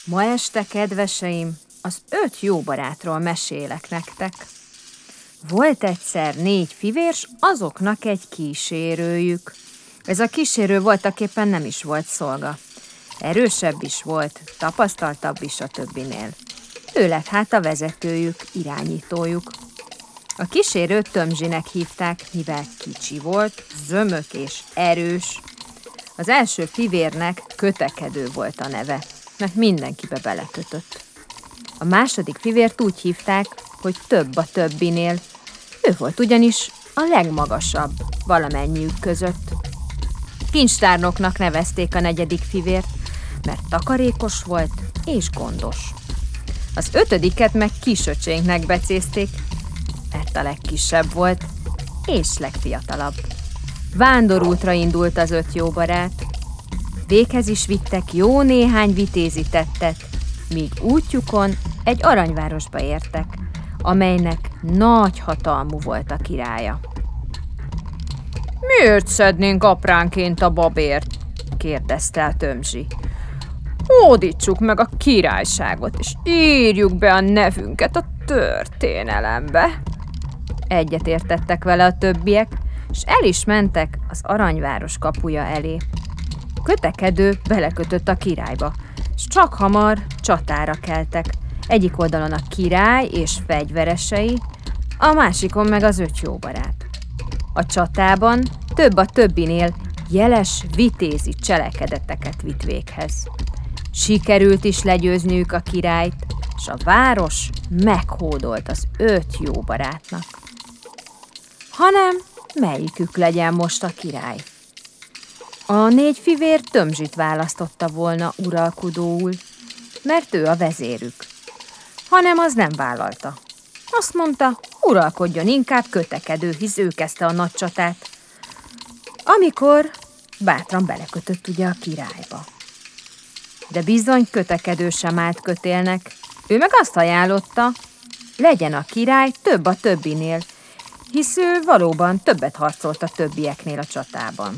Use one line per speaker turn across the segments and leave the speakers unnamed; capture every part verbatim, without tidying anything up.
Ma este, kedveseim, az öt jó barátról mesélek nektek. Volt egyszer négy fivér, s azoknak egy kísérőjük. Ez a kísérő voltaképpen nem is volt szolga. Erősebb is volt, tapasztaltabb is a többinél. Ő lett hát a vezetőjük, irányítójuk. A kísérőt Tömzsinek hívták, mivel kicsi volt, zömök és erős. Az első fivérnek Kötekedő volt a neve, mert mindenkibe belekötött. A második fivért úgy hívták, hogy Több a többinél. Ő volt ugyanis a legmagasabb valamennyiük között. Kincstárnoknak nevezték a negyedik fivért, mert takarékos volt és gondos. Az ötödiket meg Kisöcsénknek becézték, mert a legkisebb volt és legfiatalabb. Vándorútra indult az öt jó barát. Véghez is vittek jó néhány vitézi tettet, míg útjukon egy aranyvárosba értek, amelynek nagy hatalmú volt a királya. Miért szednénk apránként a babért? Kérdezte a Tömzsi. Hódítsuk meg a királyságot, és írjuk be a nevünket a történelembe. Egyet értettek vele a többiek, és el is mentek az aranyváros kapuja elé. Kötekedő belekötött a királyba, és csak hamar csatára keltek. Egyik oldalon a király és fegyveresei, a másikon meg az öt jó barát. A csatában Több a többinél jeles vitézi cselekedeteket vitt véghez. Sikerült is legyőzniük a királyt, és a város meghódolt az öt jó barátnak. Hanem melyikük legyen most a király? A négy fivér Tömzsit választotta volna uralkodóul, mert ő a vezérük. Hanem az nem vállalta. Azt mondta, uralkodjon inkább Kötekedő, hisz ő kezdte a nagy csatát. Amikor bátran belekötött ugye a királyba. De bizony Kötekedő sem állt kötélnek. Ő meg azt ajánlotta, legyen a király Több a többinél, hisz ő valóban többet harcolt a többieknél a csatában.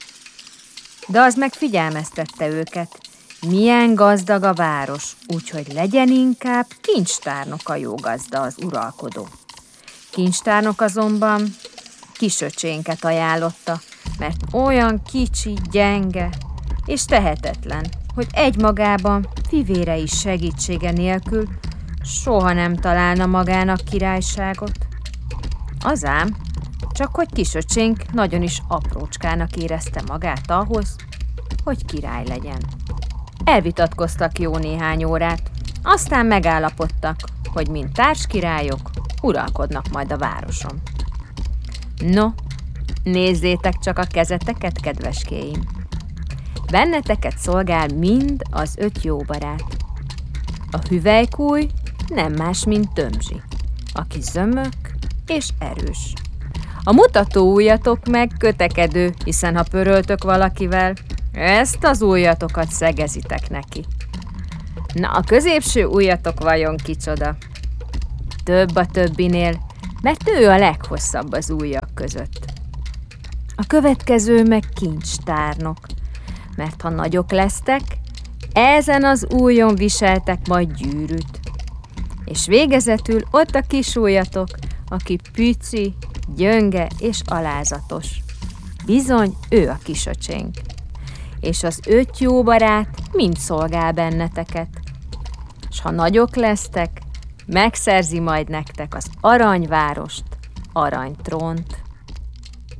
De az meg figyelmeztette őket, milyen gazdag a város, úgyhogy legyen inkább kincstárnok a jó gazda, az uralkodó. Kincstárnok azonban Kisöcsénket ajánlotta, mert olyan kicsi, gyenge és tehetetlen, hogy egymagában fivérei segítsége nélkül soha nem találna magának királyságot. Az ám, csak hogy Kisöcsénk nagyon is aprócskának érezte magát ahhoz, hogy király legyen. Elvitatkoztak jó néhány órát, aztán megállapodtak, hogy mint társkirályok uralkodnak majd a városon. No, nézzétek csak a kezeteket, kedveskéim! Benneteket szolgál mind az öt jó barát. A hüvelykúj nem más, mint Tömzsi, aki zömök és erős. A mutató ujjatok meg Kötekedő, hiszen ha pöröltök valakivel, ezt az ujjatokat szegezitek neki. Na, a középső ujjatok vajon kicsoda? Több a többinél, mert ő a leghosszabb az ujjak között. A következő meg Kincstárnok, mert ha nagyok lesztek, ezen az ujjon viseltek majd gyűrűt. És végezetül ott a kis ujjatok, aki püci, gyönge és alázatos. Bizony, ő a Kisöcsénk. És az öt jó barát mind szolgál benneteket. S ha nagyok lesztek, megszerzi majd nektek az aranyvárost, aranytrónt.